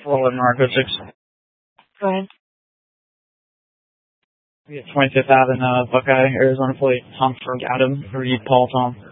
Roland Marco 6. Go ahead. We have 25th Avenue, Buckeye, Arizona Plate, Tom for Adam, Reed, Paul, Tom.